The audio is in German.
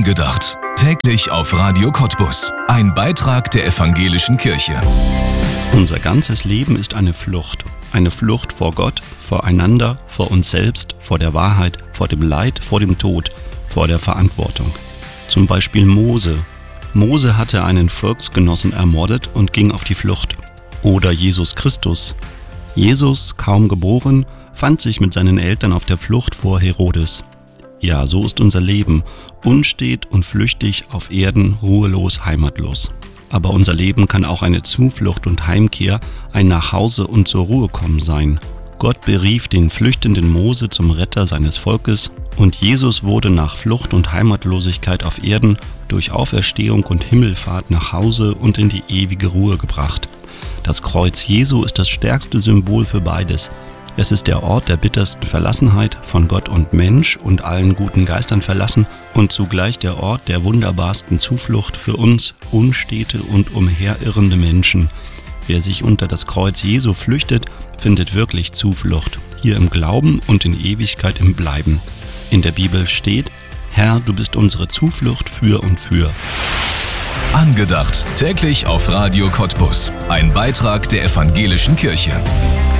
Angedacht. Täglich auf Radio Cottbus. Ein Beitrag der Evangelischen Kirche. Unser ganzes Leben ist eine Flucht. Eine Flucht vor Gott, voreinander, vor uns selbst, vor der Wahrheit, vor dem Leid, vor dem Tod, vor der Verantwortung. Zum Beispiel Mose. Mose hatte einen Volksgenossen ermordet und ging auf die Flucht. Oder Jesus Christus. Jesus, kaum geboren, fand sich mit seinen Eltern auf der Flucht vor Herodes. Ja, so ist unser Leben, unstet und flüchtig auf Erden, ruhelos, heimatlos. Aber unser Leben kann auch eine Zuflucht und Heimkehr, ein Nachhause und zur Ruhe kommen sein. Gott berief den flüchtenden Mose zum Retter seines Volkes und Jesus wurde nach Flucht und Heimatlosigkeit auf Erden durch Auferstehung und Himmelfahrt nach Hause und in die ewige Ruhe gebracht. Das Kreuz Jesu ist das stärkste Symbol für beides. Es ist der Ort der bittersten Verlassenheit, von Gott und Mensch und allen guten Geistern verlassen und zugleich der Ort der wunderbarsten Zuflucht für uns unstete und umherirrende Menschen. Wer sich unter das Kreuz Jesu flüchtet, findet wirklich Zuflucht, hier im Glauben und in Ewigkeit im Bleiben. In der Bibel steht: Herr, du bist unsere Zuflucht für und für. Angedacht. Täglich auf Radio Cottbus. Ein Beitrag der Evangelischen Kirche.